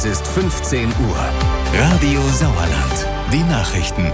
Es ist 15 Uhr. Radio Sauerland. Die Nachrichten.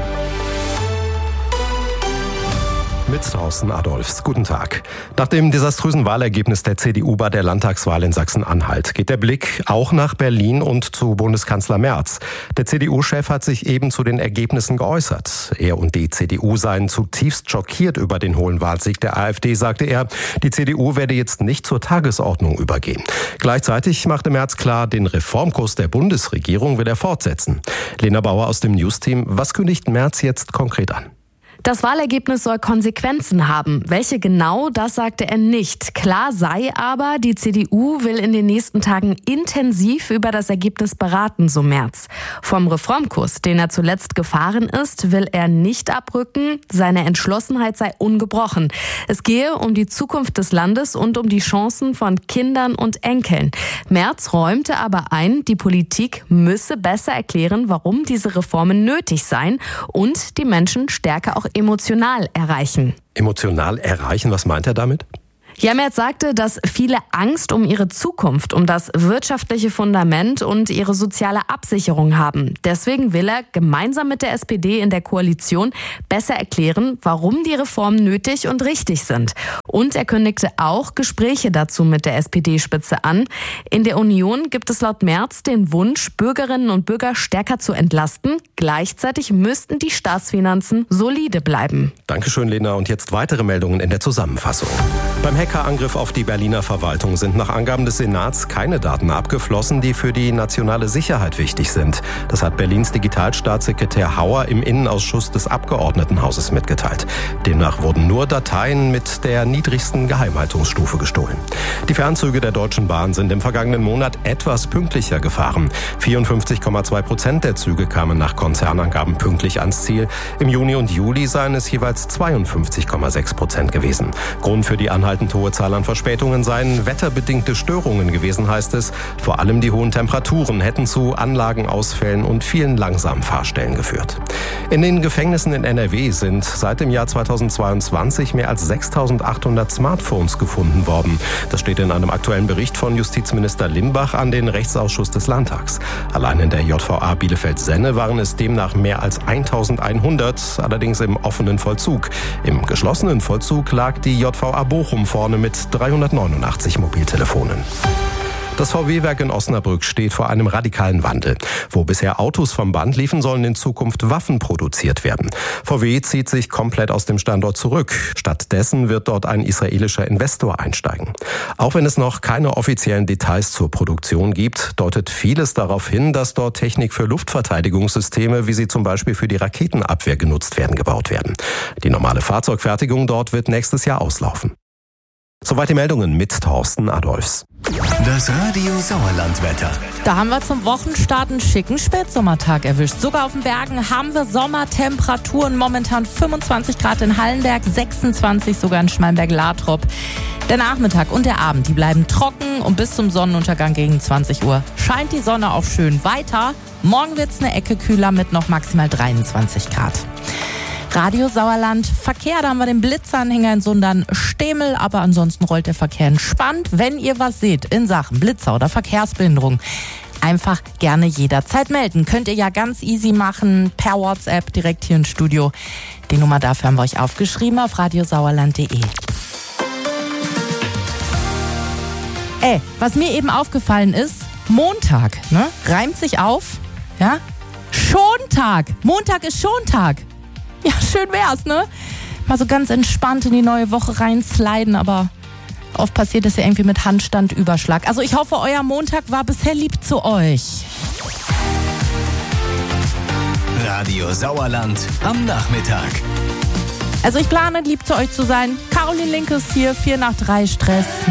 Mit Thorsten Adolphs. Guten Tag. Nach dem desaströsen Wahlergebnis der CDU bei der Landtagswahl in Sachsen-Anhalt geht der Blick auch nach Berlin und zu Bundeskanzler Merz. Der CDU-Chef hat sich eben zu den Ergebnissen geäußert. Er und die CDU seien zutiefst schockiert über den hohen Wahlsieg der AfD, sagte er. Die CDU werde jetzt nicht zur Tagesordnung übergehen. Gleichzeitig machte Merz klar, den Reformkurs der Bundesregierung will er fortsetzen. Lena Bauer aus dem News-Team. Was kündigt Merz jetzt konkret an? Das Wahlergebnis soll Konsequenzen haben. Welche genau, das sagte er nicht. Klar sei aber, die CDU will in den nächsten Tagen intensiv über das Ergebnis beraten, so Merz. Vom Reformkurs, den er zuletzt gefahren ist, will er nicht abrücken. Seine Entschlossenheit sei ungebrochen. Es gehe um die Zukunft des Landes und um die Chancen von Kindern und Enkeln. Merz räumte aber ein, die Politik müsse besser erklären, warum diese Reformen nötig seien und die Menschen stärker auch emotional erreichen. Emotional erreichen, was meint er damit? Ja, Merz sagte, dass viele Angst um ihre Zukunft, um das wirtschaftliche Fundament und ihre soziale Absicherung haben. Deswegen will er gemeinsam mit der SPD in der Koalition besser erklären, warum die Reformen nötig und richtig sind. Und er kündigte auch Gespräche dazu mit der SPD-Spitze an. In der Union gibt es laut Merz den Wunsch, Bürgerinnen und Bürger stärker zu entlasten. Gleichzeitig müssten die Staatsfinanzen solide bleiben. Dankeschön, Lena. Und jetzt weitere Meldungen in der Zusammenfassung. Beim Hackerangriff auf die Berliner Verwaltung sind nach Angaben des Senats keine Daten abgeflossen, die für die nationale Sicherheit wichtig sind. Das hat Berlins Digitalstaatssekretär Hauer im Innenausschuss des Abgeordnetenhauses mitgeteilt. Demnach wurden nur Dateien mit der niedrigsten Geheimhaltungsstufe gestohlen. Die Fernzüge der Deutschen Bahn sind im vergangenen Monat etwas pünktlicher gefahren. 54,2% der Züge kamen nach Konzernangaben pünktlich ans Ziel. Im Juni und Juli seien es jeweils 52,6% gewesen. Grund für die anhaltend hohe Zahl an Verspätungen seien wetterbedingte Störungen gewesen, heißt es. Vor allem die hohen Temperaturen hätten zu Anlagenausfällen und vielen langsamen Fahrstellen geführt. In den Gefängnissen in NRW sind seit dem Jahr 2022 mehr als 6.800 Smartphones gefunden worden. Das steht in einem aktuellen Bericht von Justizminister Limbach an den Rechtsausschuss des Landtags. Allein in der JVA Bielefeld-Senne waren es demnach mehr als 1.100, allerdings im offenen Vollzug. Im geschlossenen Vollzug lag die JVA Bochum vorne mit 389 Mobiltelefonen. Das VW-Werk in Osnabrück steht vor einem radikalen Wandel. Wo bisher Autos vom Band liefen, sollen in Zukunft Waffen produziert werden. VW zieht sich komplett aus dem Standort zurück. Stattdessen wird dort ein israelischer Investor einsteigen. Auch wenn es noch keine offiziellen Details zur Produktion gibt, deutet vieles darauf hin, dass dort Technik für Luftverteidigungssysteme, wie sie zum Beispiel für die Raketenabwehr genutzt werden, gebaut werden. Die normale Fahrzeugfertigung dort wird nächstes Jahr auslaufen. Soweit die Meldungen mit Thorsten Adolphs. Das Radio Sauerland-Wetter. Da haben wir zum Wochenstart einen schicken Spätsommertag erwischt. Sogar auf den Bergen haben wir Sommertemperaturen. Momentan 25 Grad in Hallenberg, 26 sogar in Schmallenberg-Latrop. Der Nachmittag und der Abend, die bleiben trocken und bis zum Sonnenuntergang gegen 20 Uhr scheint die Sonne auch schön weiter. Morgen wird's eine Ecke kühler mit noch maximal 23 Grad. Radio Sauerland, Verkehr, da haben wir den Blitzanhänger in Sundern-Stemel, aber ansonsten rollt der Verkehr entspannt. Wenn ihr was seht in Sachen Blitzer oder Verkehrsbehinderung, einfach gerne jederzeit melden. Könnt ihr ja ganz easy machen, per WhatsApp, direkt hier ins Studio. Die Nummer dafür haben wir euch aufgeschrieben auf radiosauerland.de. Was mir eben aufgefallen ist, Montag, ne? Reimt sich auf, ja? Schontag, Montag ist Schontag. Ja, schön wär's, ne? Mal so ganz entspannt in die neue Woche reinsliden, aber oft passiert es ja irgendwie mit Handstandüberschlag. Also ich hoffe, euer Montag war bisher lieb zu euch. Radio Sauerland am Nachmittag. Also ich plane, lieb zu euch zu sein. Caroline Link ist hier, 2:45 Stress.